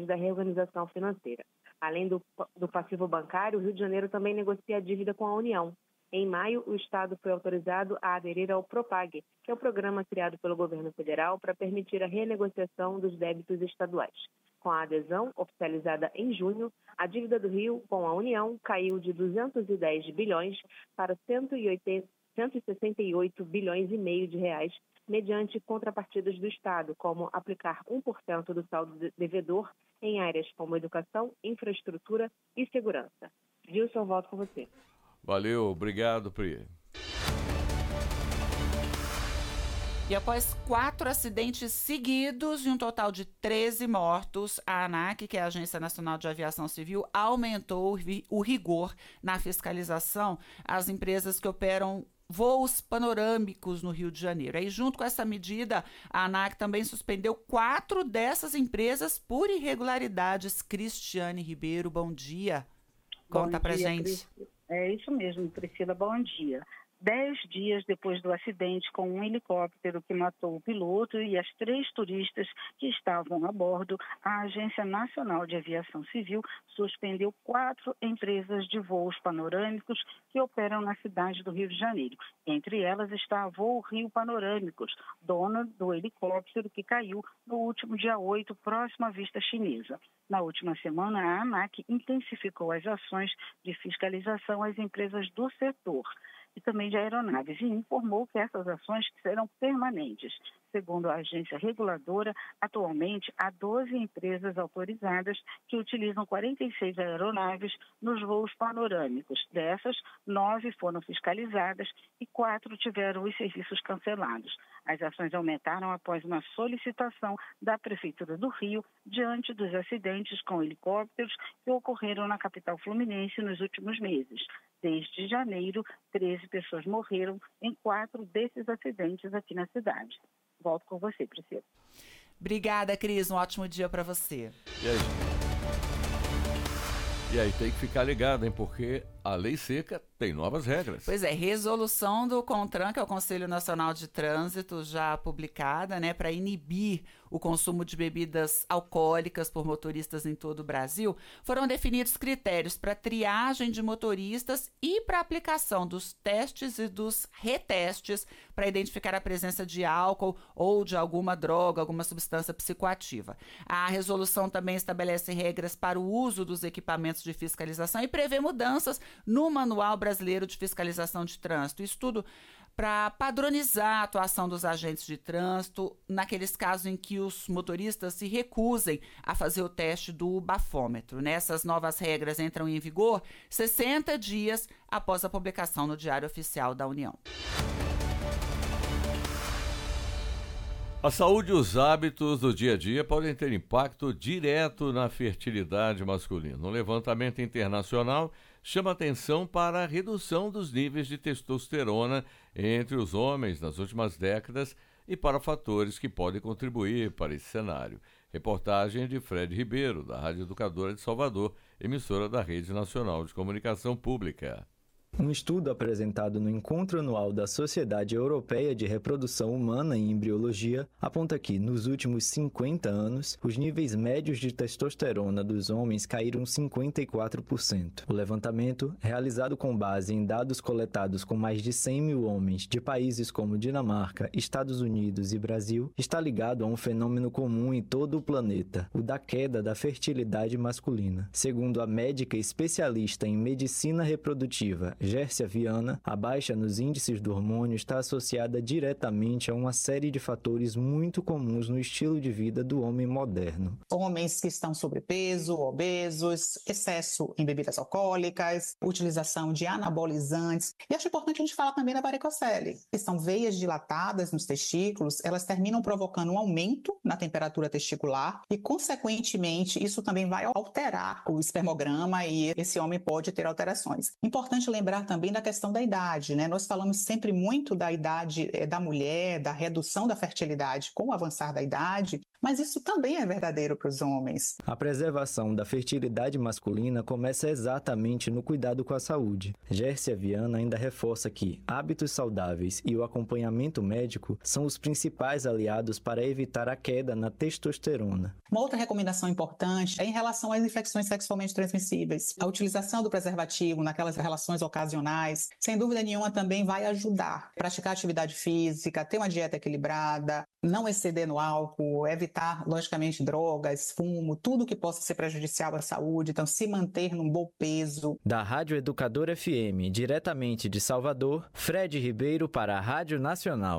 da reorganização financeira. Além do passivo bancário, o Rio de Janeiro também negocia a dívida com a União. Em maio, o Estado foi autorizado a aderir ao Propag, que é o programa criado pelo governo federal para permitir a renegociação dos débitos estaduais. Com a adesão, oficializada em junho, a dívida do Rio com a União caiu de 210 bilhões para 168 bilhões e meio de reais, mediante contrapartidas do Estado, como aplicar 1% do saldo devedor em áreas como educação, infraestrutura e segurança. Gilson, volto com você. Valeu, obrigado, Pri. E após 4 acidentes seguidos e um total de 13 mortos, a ANAC, que é a Agência Nacional de Aviação Civil, aumentou o rigor na fiscalização às empresas que operam voos panorâmicos no Rio de Janeiro. Aí, junto com essa medida, a ANAC também suspendeu 4 dessas empresas por irregularidades. Cristiane Ribeiro, bom dia. Conta pra gente. É isso mesmo, Priscila, bom dia. 10 dias depois do acidente com um helicóptero que matou o piloto e as 3 turistas que estavam a bordo, a Agência Nacional de Aviação Civil suspendeu 4 empresas de voos panorâmicos que operam na cidade do Rio de Janeiro. Entre elas está a Voo Rio Panorâmicos, dona do helicóptero que caiu no último dia 8, próximo à Vista Chinesa. Na última semana, a ANAC intensificou as ações de fiscalização às empresas do setor e também de aeronaves, e informou que essas ações serão permanentes. Segundo a agência reguladora, atualmente há 12 empresas autorizadas que utilizam 46 aeronaves nos voos panorâmicos. Dessas, 9 foram fiscalizadas e 4 tiveram os serviços cancelados. As ações aumentaram após uma solicitação da Prefeitura do Rio diante dos acidentes com helicópteros que ocorreram na capital fluminense nos últimos meses. Desde janeiro, 13 pessoas morreram em 4 desses acidentes aqui na cidade. Volto com você, Priscila. Obrigada, Cris. Um ótimo dia para você. E aí tem que ficar ligado, hein? Porque a lei seca tem novas regras. Pois é, resolução do CONTRAN, que é o Conselho Nacional de Trânsito, já publicada, né, para inibir o consumo de bebidas alcoólicas por motoristas em todo o Brasil. Foram definidos critérios para triagem de motoristas e para aplicação dos testes e dos retestes para identificar a presença de álcool ou de alguma droga, alguma substância psicoativa. A resolução também estabelece regras para o uso dos equipamentos de fiscalização e prevê mudanças no Manual Brasileiro de Fiscalização de Trânsito. Isso tudo para padronizar a atuação dos agentes de trânsito naqueles casos em que os motoristas se recusem a fazer o teste do bafômetro. Essas novas regras entram em vigor 60 dias após a publicação no Diário Oficial da União. A saúde e os hábitos do dia a dia podem ter impacto direto na fertilidade masculina. Um levantamento internacional chama atenção para a redução dos níveis de testosterona entre os homens nas últimas décadas e para fatores que podem contribuir para esse cenário. Reportagem de Fred Ribeiro, da Rádio Educadora de Salvador, emissora da Rede Nacional de Comunicação Pública. Um estudo apresentado no Encontro Anual da Sociedade Europeia de Reprodução Humana e Embriologia aponta que, nos últimos 50 anos, os níveis médios de testosterona dos homens caíram 54%. O levantamento, realizado com base em dados coletados com mais de 100 mil homens de países como Dinamarca, Estados Unidos e Brasil, está ligado a um fenômeno comum em todo o planeta, o da queda da fertilidade masculina. Segundo a médica especialista em medicina reprodutiva, Gércia Viana, a baixa nos índices do hormônio está associada diretamente a uma série de fatores muito comuns no estilo de vida do homem moderno. Homens que estão sobrepeso, obesos, excesso em bebidas alcoólicas, utilização de anabolizantes. E acho importante a gente falar também da varicocele, que são veias dilatadas nos testículos, elas terminam provocando um aumento na temperatura testicular e, consequentemente, isso também vai alterar o espermograma e esse homem pode ter alterações. Importante lembrar lembrar também da questão da idade, né? Nós falamos sempre muito da idade da mulher, da redução da fertilidade com o avançar da idade, mas isso também é verdadeiro para os homens. A preservação da fertilidade masculina começa exatamente no cuidado com a saúde. Gércia Viana ainda reforça que hábitos saudáveis e o acompanhamento médico são os principais aliados para evitar a queda na testosterona. Uma outra recomendação importante é em relação às infecções sexualmente transmissíveis. A utilização do preservativo naquelas relações ocasionais, sem dúvida nenhuma, também vai ajudar. Praticar atividade física, ter uma dieta equilibrada, não exceder no álcool, evitar, logicamente, drogas, fumo, tudo que possa ser prejudicial à saúde, então se manter num bom peso. Da Rádio Educador FM, diretamente de Salvador, Fred Ribeiro para a Rádio Nacional.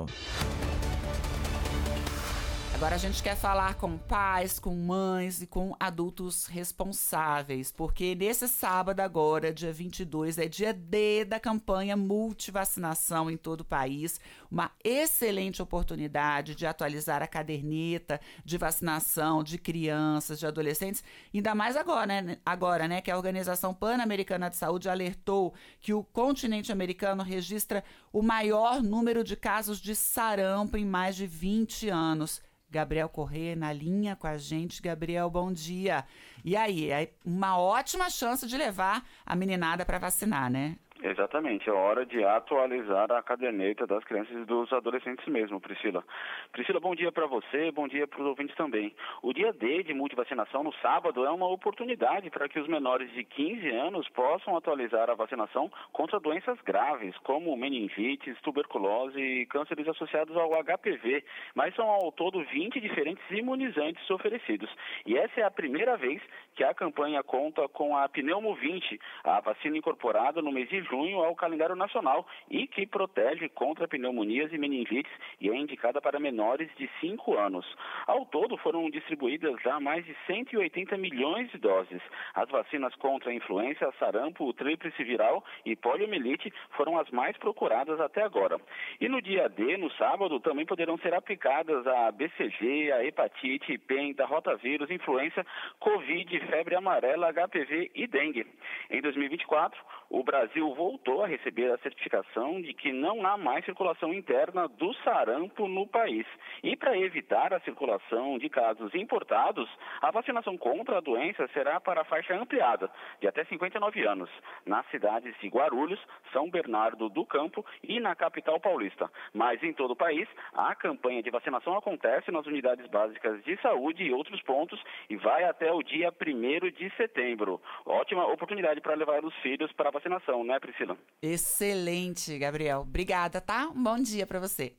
Agora a gente quer falar com pais, com mães e com adultos responsáveis, porque nesse sábado agora, dia 22, é dia D da campanha multivacinação em todo o país. Uma excelente oportunidade de atualizar a caderneta de vacinação de crianças, de adolescentes, ainda mais agora, né, que a Organização Pan-Americana de Saúde alertou que o continente americano registra o maior número de casos de sarampo em mais de 20 anos. Gabriel Corrêa na linha com a gente. Gabriel, bom dia. E aí, é uma ótima chance de levar a meninada para vacinar, né? Exatamente, é hora de atualizar a caderneta das crianças e dos adolescentes mesmo, Priscila. Priscila, bom dia para você, bom dia para os ouvintes também. O dia D de multivacinação no sábado é uma oportunidade para que os menores de 15 anos possam atualizar a vacinação contra doenças graves, como meningites, tuberculose e cânceres associados ao HPV, mas são ao todo 20 diferentes imunizantes oferecidos. E essa é a primeira vez que a campanha conta com a Pneumo 20, a vacina incorporada no mês de junho ao calendário nacional e que protege contra pneumonias e meningites e é indicada para menores de 5 anos. Ao todo, foram distribuídas já mais de 180 milhões de doses. As vacinas contra a influenza, sarampo, tríplice viral e poliomielite foram as mais procuradas até agora. E no dia D, no sábado, também poderão ser aplicadas a BCG, a hepatite, penta, rotavírus, influenza, Covid, febre amarela, HPV e dengue. Em 2024, o Brasil voltou a receber a certificação de que não há mais circulação interna do sarampo no país. E para evitar a circulação de casos importados, a vacinação contra a doença será para a faixa ampliada, de até 59 anos, nas cidades de Guarulhos, São Bernardo do Campo e na capital paulista. Mas em todo o país, a campanha de vacinação acontece nas unidades básicas de saúde e outros pontos e vai até o dia 1º de setembro. Ótima oportunidade para levar os filhos para a vacinação, né, Priscila? Excelente, Gabriel. Obrigada, tá? Um bom dia para você.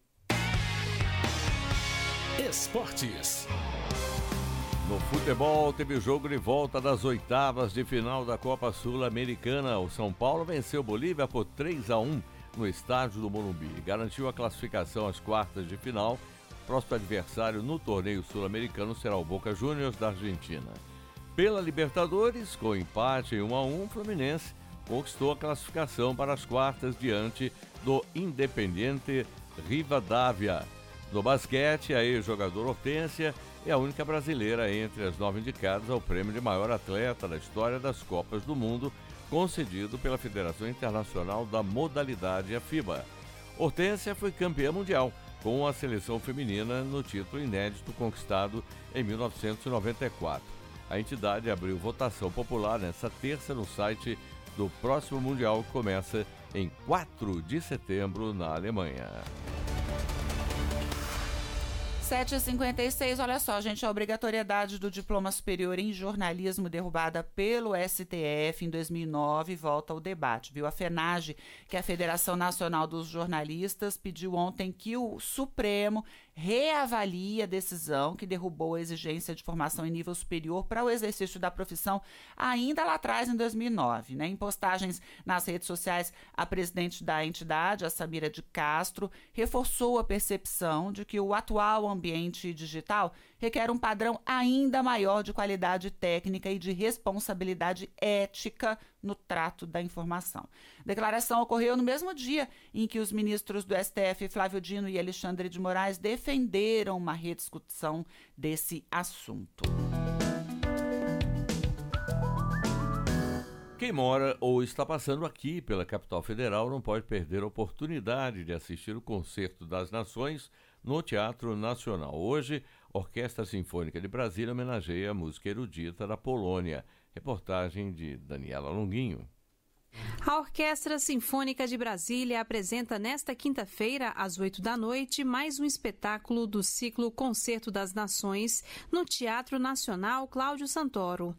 Esportes. No futebol, teve jogo de volta das oitavas de final da Copa Sul-Americana. O São Paulo venceu Bolívia por 3-1 no estádio do Morumbi. Garantiu a classificação às quartas de final. O próximo adversário no torneio sul-americano será o Boca Juniors da Argentina. Pela Libertadores, com empate em 1-1, o Fluminense conquistou a classificação para as quartas diante do Independiente Rivadavia. No basquete, a ex-jogadora Hortência é a única brasileira entre as 9 indicadas ao prêmio de maior atleta da história das Copas do Mundo, concedido pela Federação Internacional da Modalidade, a FIBA. Hortência foi campeã mundial com a seleção feminina no título inédito conquistado em 1994. A entidade abriu votação popular nesta terça no site do próximo Mundial, que começa em 4 de setembro na Alemanha. 7h56, olha só, gente, a obrigatoriedade do diploma superior em jornalismo derrubada pelo STF em 2009 volta ao debate, viu? A FENAGE, que é a Federação Nacional dos Jornalistas, pediu ontem que o Supremo reavalie a decisão que derrubou a exigência de formação em nível superior para o exercício da profissão ainda lá atrás, em 2009, né? Em postagens nas redes sociais, a presidente da entidade, a Samira de Castro, reforçou a percepção de que o atual ambiente digital requer um padrão ainda maior de qualidade técnica e de responsabilidade ética no trato da informação. A declaração ocorreu no mesmo dia em que os ministros do STF, Flávio Dino e Alexandre de Moraes, defenderam uma rediscussão desse assunto. Quem mora ou está passando aqui pela capital federal não pode perder a oportunidade de assistir o Concerto das Nações no Teatro Nacional. Hoje, a Orquestra Sinfônica de Brasília homenageia a música erudita da Polônia. Reportagem de Daniela Longuinho. A Orquestra Sinfônica de Brasília apresenta nesta quinta-feira, às 20h, mais um espetáculo do ciclo Concerto das Nações no Teatro Nacional Cláudio Santoro.